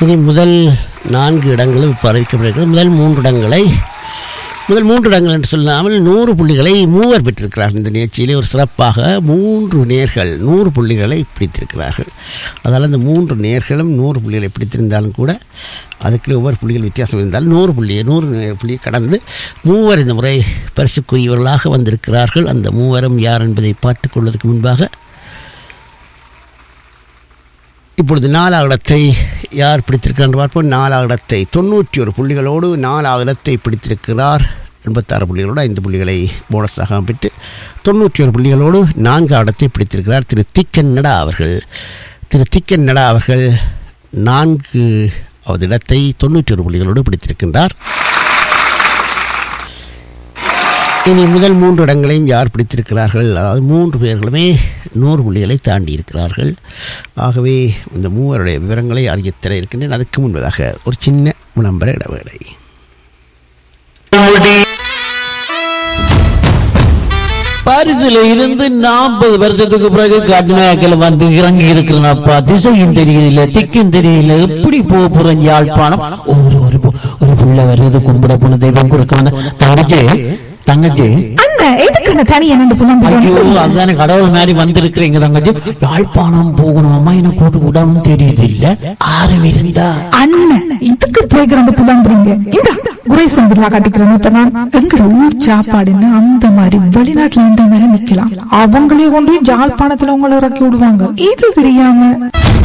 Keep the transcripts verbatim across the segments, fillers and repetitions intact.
இனி முதல் நான்கு இடங்களும் இப்போ அறிவிக்கப்பட்டிருக்கிறது. முதல் மூன்று இடங்களை முதல் மூன்று இடங்கள் என்று சொல்லாமல் நூறு புள்ளிகளை மூவர் பெற்றிருக்கிறார்கள். இந்த நிகழ்ச்சியிலே ஒரு சிறப்பாக மூன்று நேர்கள் நூறு புள்ளிகளை பிடித்திருக்கிறார்கள். அதால் அந்த மூன்று நேர்களும் நூறு புள்ளிகளை பிடித்திருந்தாலும் கூட அதுக்குள்ளே ஒவ்வொரு புள்ளிகள் வித்தியாசம் இருந்தாலும் நூறு புள்ளியை நூறு புள்ளியை கடந்து மூவர் இந்த முறை பரிசுக்குரியவர்களாக வந்திருக்கிறார்கள். அந்த மூவரும் யார் என்பதை பார்த்துக் கொள்வதற்கு முன்பாக இப்பொழுது நாலாவது இடத்தை யார் பிடித்திருக்கிறார் என்று பார்ப்போம். நாலாவது இடத்தை தொண்ணூற்றி ஒரு புள்ளிகளோடு நாலாவது இடத்தை பிடித்திருக்கிறார். எண்பத்தாறு புள்ளிகளோடு ஐந்து புள்ளிகளை போனஸாக பெற்று தொண்ணூற்றி ஒரு புள்ளிகளோடு நான்காவது இடத்தை பிடித்திருக்கிறார் திரு திக்கன்னடா அவர்கள். திரு திக்கன்னடா அவர்கள் நான்காவது இடத்தை தொண்ணூற்றி ஒரு புள்ளிகளோடு பிடித்திருக்கின்றார். இனி முதல் மூன்று இடங்களையும் யார் பிடித்திருக்கிறார்கள், அதாவது மூன்று பேர்களுமே நூறு புள்ளிகளை தாண்டி இருக்கிறார்கள். ஆகவே இந்த மூவருடைய விவரங்களை அறியத்தர இருக்கின்றேன். அதுக்கு முன்பதாக ஒரு சின்ன விளம்பர இடைவேளை. பாரிஸ்ல இருந்து நாற்பது வருஷத்துக்கு பிறகு கர்நாடகால வந்து இறங்கி இருக்கிறனப்பா. திசையும் தெரியல, திக்கும் தெரியல, எப்படி போக போறேன் யாழ்ப்பாணம். ஒரு ஒரு ஒரு புள்ள வருது, கும்பிட போன தெய்வம் கொடுக்க வந்த தங்கச்சி தங்கச்சி அதுதானே கடவுள் மாதிரி வந்திருக்கிறீங்க தங்கச்சி. யாழ்ப்பாணம் போகணும் அம்மா, என்ன கூட்டு கூடாம தெரியுது இல்ல ஆறு இருந்தா அண்ணன் இதுக்கு போய் கிடந்து புலம்புறீங்க. இந்த குறை சந்திரா காட்டிக்கிறேன் எங்க ஊர் சாப்பாடுன்னு அந்த மாதிரி வெளிநாட்டுல இந்த மாதிரி நிக்கலாம். அவங்களே கொண்டு யாழ்ப்பாணத்துல உங்களை இறக்கி விடுவாங்க. இது தெரியாம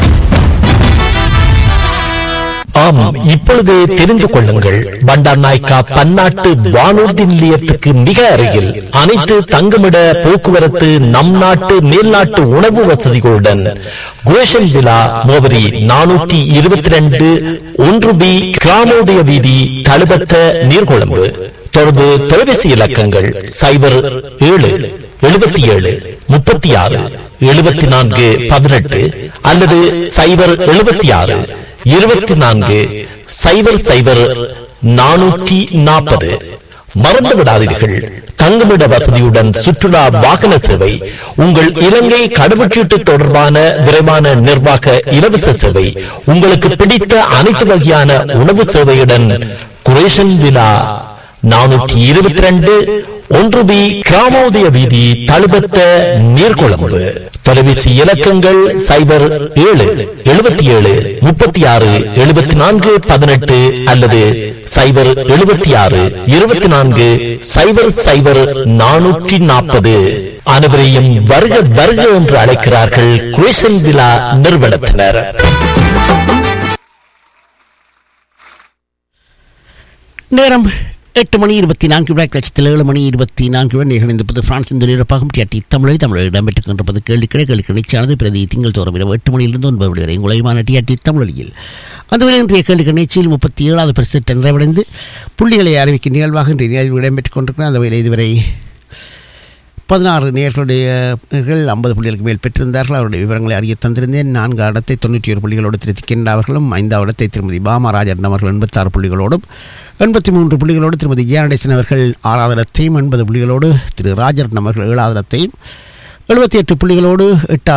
ஆமாம், இப்பொழுது தெரிந்து கொள்ளுங்கள். பண்டார் நாயக்கா பன்னாட்டு வானூர்தி நிலையத்துக்கு மிக அருகில் அனைத்து தங்குமிட போக்குவரத்து நம் நாட்டு மேல்நாட்டு உணவு வசதிகளுடன் குரேஷன் விழா முகவரி நானூற்றி இருபத்தி ரெண்டு ஒன்று பி கிராமோதய வீதி தழுபத்த நீர்கொழும்பு. தொடர்பு தொலைபேசி இலக்கங்கள் சைபர் ஏழு எழுபத்தி ஏழு முப்பத்தி ஆறு எழுபத்தி நான்கு பதினெட்டு அல்லது சைபர் எழுபத்தி ஆறு இருபத்தி நான்கு சைபர் சைபர் நானூற்றி நாற்பது. மறந்து விடாதீர்கள், தங்குமிட வசதியுடன் சுற்றுலா வாகன சேவை, உங்கள் இலங்கை கடவுச்சீட்டு தொடர்பான விரைவான நிர்வாக இலவச சேவை, உங்களுக்கு பிடித்த அனைத்து வகையான உணவு சேவையுடன் குரேஷன் விழா நானூற்றி இருபத்தி ரெண்டு ஒன்று பி கிராமோதய வீதி தழுபத்த நீர்கொழும்பு. தொலைபேசி இலக்கங்கள் சைபர் ஏழு எழுபத்தி ஏழு முப்பத்தி ஆறு எழுபத்தி நான்கு பதினெட்டு அல்லது சைபர் எழுபத்தி ஆறு இருபத்தி நான்கு சைபர் சைபர் நானூற்றி நாற்பது. அனைவரையும் வருக வருக என்று அழைக்கிறார்கள் குரேஷன் விழா நிறுவனத்தினர். நேரம் எட்டு மணி இருபத்தி நான்கு பிளாக் லட்சத்தில் ஏழு மணி இருபத்தி நான்கு நிகழ்ந்திருப்பது பிரான்ஸ் இந்த நிரப்பாகும் டிஆர்டி தமிழில் தமிழில் இடம்பெற்றுக் கொண்டிருப்பது கேள்விக்கிற கேள்விக்கு நிச்சயானது பிரதி திங்கள் தோறும் இரவு எட்டு மணியிலிருந்து ஒன்பது மணி வரை உலகமான டிஆர்டி தமிழில் அந்த வேலை இன்றைய கேள்விக்கு நிகழ்ச்சியில் முப்பத்தி ஏழாவது பரிசு நிறைவடைந்து புள்ளிகளை அறிவிக்கும் நிகழ்வாக இன்றைய நிகழ்வு இடம்பெற்றுக் கொண்டிருக்கிறார். அந்த வேலை இதுவரை பதினாறு நேர்களுடைய ஐம்பது புள்ளிகளுக்கு மேல் பெற்றிருந்தார்கள். அவருடைய விவரங்களை அறிய தந்திருந்தேன். நான்கு இடத்தை தொண்ணூற்றி ஒரு புள்ளிகளோடு திரு திக்கெண்டா அவர்களும், ஐந்தாவது இடத்தை திருமதி பாமராஜன் அவர்கள் எண்பத்தாறு புள்ளிகளோடும், எண்பத்தி மூன்று புள்ளிகளோடு திருமதி ஜியானடேசன் அவர்கள் ஆறாவது இடத்தையும், எண்பது புள்ளிகளோடு திரு ராஜரட்னம் அவர்கள் ஏழாவது இடத்தையும், எழுபத்தி எட்டு புள்ளிகளோடு எட்டாவது